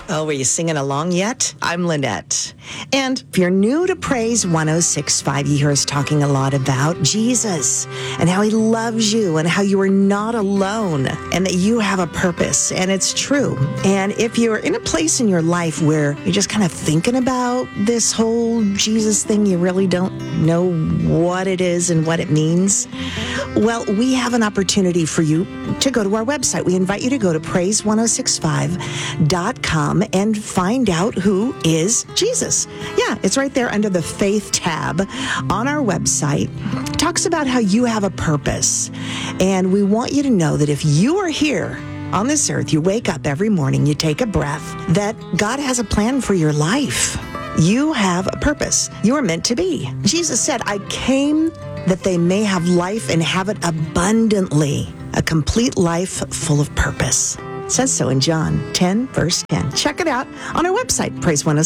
Oh, were you singing along yet? I'm Lynette. And if you're new to Praise 106.5, you hear us talking a lot about Jesus and how he loves you and how you are not alone and that you have a purpose. And it's true. And if you're in a place in your life where you're just kind of thinking about this whole Jesus thing, you really don't know what it is and what it means, well, we have an opportunity for you to go to our website. We invite you to go to praise1065.com and find out who is Jesus. Yeah, it's right there under the Faith tab on our website. It talks about how you have a purpose. And we want you to know that if you are here on this earth, you wake up every morning, you take a breath, that God has a plan for your life. You have a purpose. You are meant to be. Jesus said, I came that they may have life and have it abundantly, a complete life full of purpose. It says so in John 10, verse 10. Check it out on our website,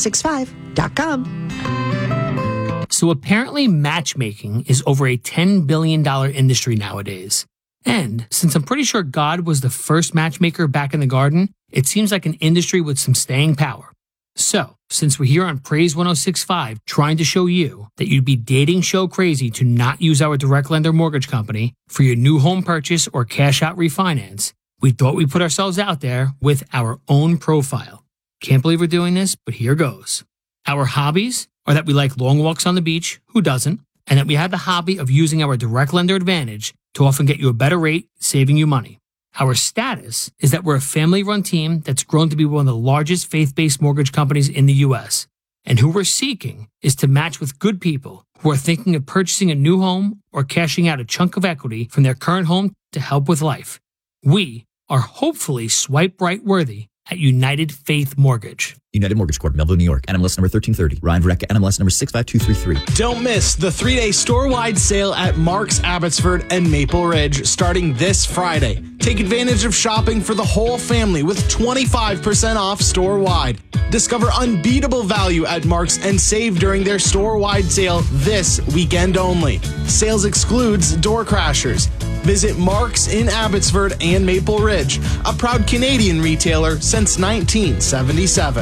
praise1065.com. So apparently matchmaking is over a $10 billion industry nowadays. And since I'm pretty sure God was the first matchmaker back in the garden, it seems like an industry with some staying power. So, since we're here on Praise 106.5 trying to show you that you'd be dating show crazy to not use our direct lender mortgage company for your new home purchase or cash out refinance, we thought we'd put ourselves out there with our own profile. Can't believe we're doing this, but here goes. Our hobbies are that we like long walks on the beach, who doesn't, and that we have the hobby of using our direct lender advantage to often get you a better rate, saving you money. Our status is that we're a family-run team that's grown to be one of the largest faith-based mortgage companies in the U.S. And who we're seeking is to match with good people who are thinking of purchasing a new home or cashing out a chunk of equity from their current home to help with life. We are hopefully swipe right worthy at United Faith Mortgage. United Mortgage Corp, Melville, New York. NMLS number 1330. Ryan Verrecka, NMLS number 65233. Don't miss the 3-day store-wide sale at Mark's Abbotsford and Maple Ridge starting this Friday. Take advantage of shopping for the whole family with 25% off store-wide. Discover unbeatable value at Mark's and save during their store-wide sale this weekend only. Sales excludes door crashers. Visit Mark's in Abbotsford and Maple Ridge, a proud Canadian retailer since 1977.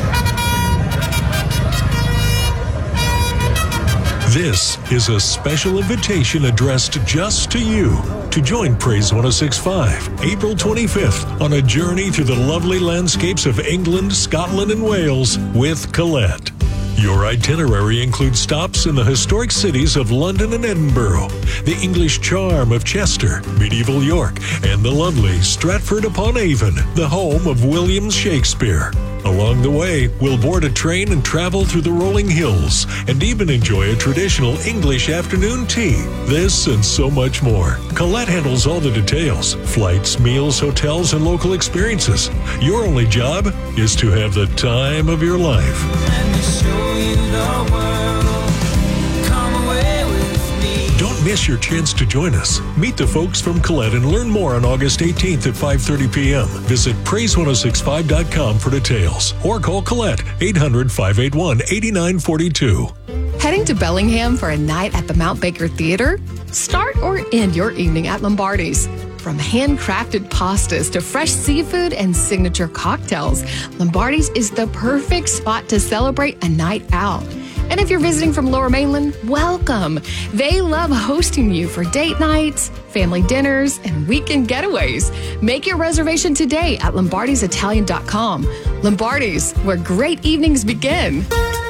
This is a special invitation addressed just to you to join Praise 106.5 April 25th on a journey through the lovely landscapes of England, Scotland, and Wales with Colette. Your itinerary includes stops in the historic cities of London and Edinburgh, the English charm of Chester, medieval York, and the lovely Stratford-upon-Avon, the home of William Shakespeare. Along the way, we'll board a train and travel through the rolling hills and even enjoy a traditional English afternoon tea. This and so much more. Colette handles all the details: flights, meals, hotels, and local experiences. Your only job is to have the time of your life. Don't miss your chance to join us. Meet the folks from Colette and learn more on August 18th at 5:30 p.m. Visit praise1065.com for details or call Colette 800-581-8942. Heading to Bellingham for a night at the Mount Baker Theater? Start or end your evening at Lombardi's. From handcrafted pastas to fresh seafood and signature cocktails, Lombardi's is the perfect spot to celebrate a night out. And if you're visiting from Lower Mainland, welcome. They love hosting you for date nights, family dinners, and weekend getaways. Make your reservation today at lombardisitalian.com. Lombardi's, where great evenings begin.